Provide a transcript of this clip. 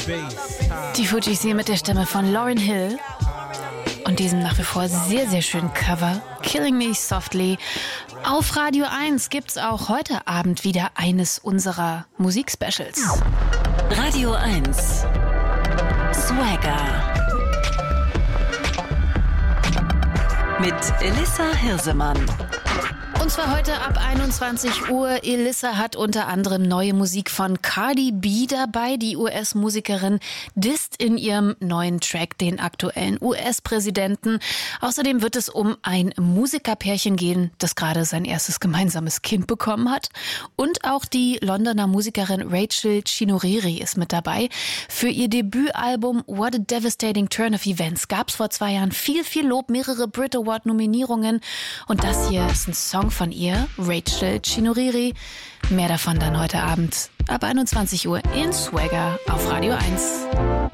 Die Fugees hier mit der Stimme von Lauryn Hill und diesem nach wie vor sehr, sehr schönen Cover Killing Me Softly. Auf Radio 1 gibt's auch heute Abend wieder eines unserer Musikspecials. Radio 1 Swagger mit Elissa Hirsemann. Und zwar heute ab 21 Uhr. Elissa hat unter anderem neue Musik von Cardi B dabei. Die US-Musikerin disst in ihrem neuen Track den aktuellen US-Präsidenten. Außerdem wird es um ein Musikerpärchen gehen, das gerade sein erstes gemeinsames Kind bekommen hat. Und auch die Londoner Musikerin Rachel Chinoriri ist mit dabei. Für ihr Debütalbum What a Devastating Turn of Events gab es vor 2 Jahren viel Lob, mehrere Brit Award-Nominierungen. Und das hier ist ein Song von ihr, Rachel Chinoriri. Mehr davon dann heute Abend ab 21 Uhr in Swagger auf Radio 1.